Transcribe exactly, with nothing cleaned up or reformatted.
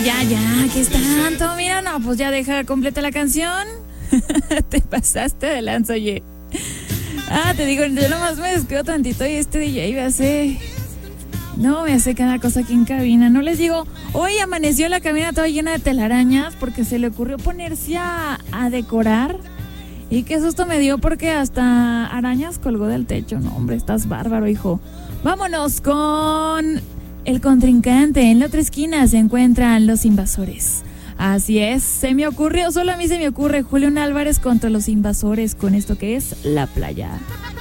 ya, ya, ¿qué es tanto? Mira, no, pues ya deja completa la canción. Te pasaste de lanza, oye. Ah, te digo, yo nomás me descuido tantito y este D J me hace... No, me hace cada cosa aquí en cabina. No les digo, hoy amaneció la cabina toda llena de telarañas porque se le ocurrió ponerse a, a decorar. Y qué susto me dio porque hasta arañas colgó del techo. No, hombre, estás bárbaro, hijo. Vámonos con el contrincante. En la otra esquina se encuentran los invasores. Así es, se me ocurrió, solo a mí se me ocurre Julián Álvarez contra los invasores con esto que es La Playa.